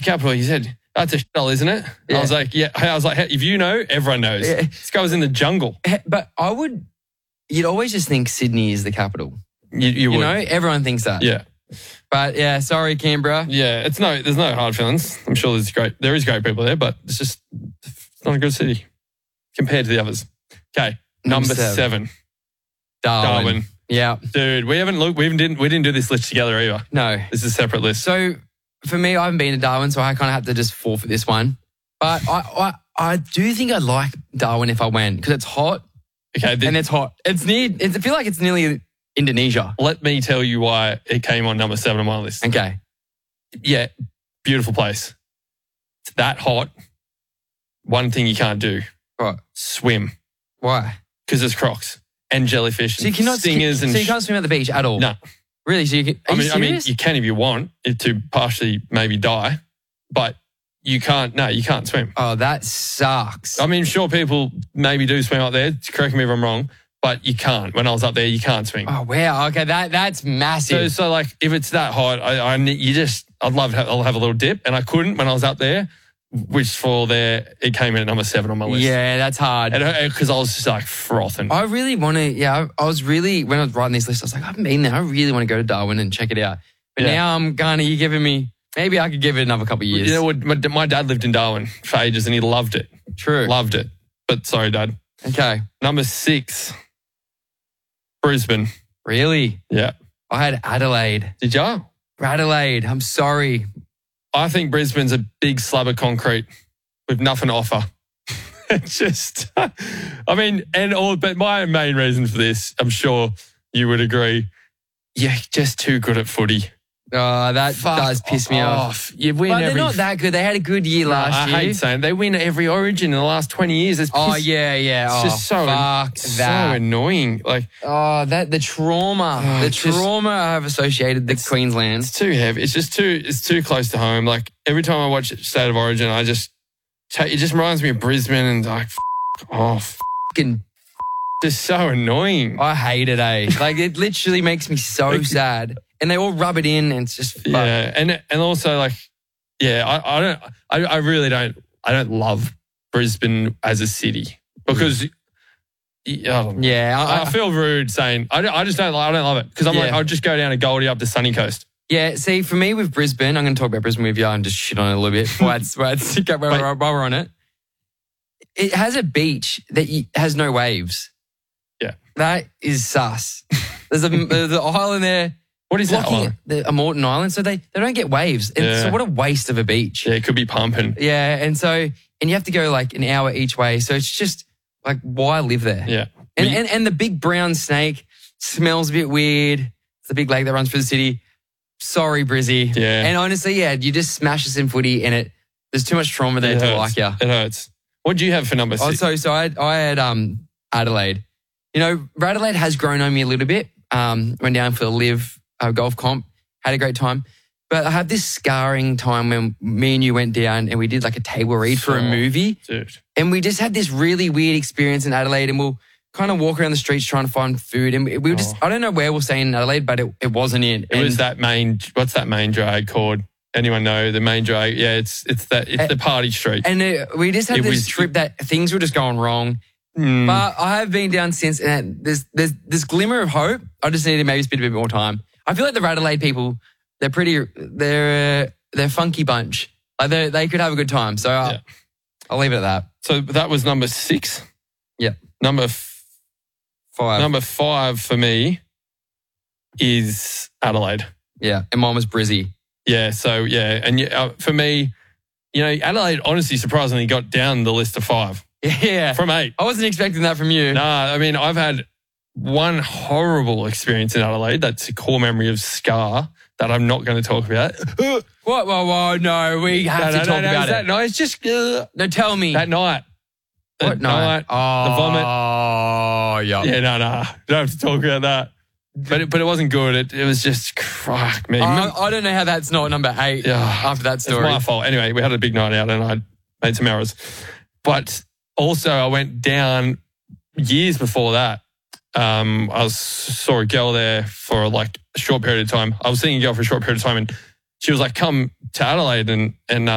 capital. He said, that's a shithole, isn't it? Yeah. I was like, yeah. I was like, hey, if you know, everyone knows. Yeah. This guy was in the jungle. But you'd always just think Sydney is the capital. You would. You know, everyone thinks that. Yeah. But yeah, sorry, Canberra. Yeah, there's no hard feelings. I'm sure there is great people there, but it's not a good city compared to the others. Okay, number 7. Darwin. Yeah. Dude, we didn't do this list together either. No. This is a separate list. So for me, I haven't been to Darwin, so I kind of have to just forfeit this one. But I do think I'd like Darwin if I went because it's hot. Okay, and it's hot. I feel like it's nearly Indonesia. Let me tell you why it came on number 7 on my list. Okay. Yeah, beautiful place. It's that hot. One thing you can't do. What? Swim. Why? Because there's crocs and jellyfish and stingers. So you can't swim at the beach at all? No. Really? So I mean, you can if you want it to partially maybe die, but you can't. No, you can't swim. Oh, that sucks. I mean, sure, people maybe do swim up there. Correct me if I'm wrong, but you can't. When I was up there, you can't swim. Oh wow. Okay, that's massive. So like, if it's that hot, I'll have a little dip, and I couldn't when I was up there. Which it came in at number 7 on my list. Yeah, that's hard. Because I was just like frothing. I really want to, when I was writing this list, I was like, I haven't been there. I really want to go to Darwin and check it out. But now I'm kind of, you're giving me, maybe I could give it another couple of years. You know what? My dad lived in Darwin for ages and he loved it. True. Loved it. But sorry, Dad. Okay. Number 6, Brisbane. Really? Yeah. I had Adelaide. Did you? Adelaide. I'm sorry. I think Brisbane's a big slab of concrete with nothing to offer. Just, I mean, but my main reason for this, I'm sure you would agree, you're just too good at footy. Oh, that does piss me off. You win but they're not that good. They had a good year last year. I hate saying they win every Origin in the last 20 years. It's yeah. It's just so annoying. Like, the trauma, trauma I have associated with Queensland. It's too heavy. It's too close to home. Like every time I watch State of Origin, it just reminds me of Brisbane and like, fucking. Just so annoying. I hate it, Like it literally makes me so sad. And they all rub it in, and it's just fun. Yeah, and also like, I really don't love Brisbane as a city because I feel rude saying I just don't love it because I'm like I'll just go down to Goldie up to Sunny Coast. Yeah, see, for me with Brisbane, I'm going to talk about Brisbane with you and just shit on it a little bit while we're on it. It has a beach that has no waves. Yeah, that is sus. There's an island there. What is that island? A Moreton Island. So they don't get waves. And so what a waste of a beach. Yeah, it could be pumping. Yeah, and you have to go like an hour each way. So it's just like, why live there? Yeah. And the big brown snake smells a bit weird. It's the big lake that runs through the city. Sorry, Brizzy. Yeah. And honestly, you just smash us in footy and there's too much trauma there to like you. It hurts. What do you have for number 6? So I had Adelaide. You know, Adelaide has grown on me a little bit. Went down for the live golf comp, had a great time. But I had this scarring time when me and you went down and we did like a table read for a movie. Dude. And we just had this really weird experience in Adelaide and we'll kind of walk around the streets trying to find food. And we were just, I don't know where we're staying in Adelaide, but it wasn't in. It was what's that main drag called? Anyone know the main drag? Yeah, it's the party street. And we just had this trip that things were just going wrong. But I have been down since and there's this glimmer of hope. I just need to maybe spend a bit more time. I feel like the Adelaide people, they're a funky bunch. Like they could have a good time. So I'll leave it at that. So that was number 6. Yeah. Number 5. Number 5 for me is Adelaide. Yeah. And mine was Brizzy. Yeah. So and for me, you know, Adelaide honestly surprisingly got down the list to 5. Yeah. From 8. I wasn't expecting that from you. Nah, I mean, I've had one horrible experience in Adelaide. That's a core memory of Scar that I'm not going to talk about. What? Whoa, no, we have to talk about it. No, it's just... No, tell me. That night. What night? The vomit. Oh, yeah. Yeah, no. Don't have to talk about that. But it wasn't good. It was just, fuck me. I don't know how that's not number 8 after that story. It's my fault. Anyway, we had a big night out and I made some errors. But also I went down years before that. I saw a girl there for like a short period of time. I was seeing a girl for a short period of time and she was like, come to Adelaide and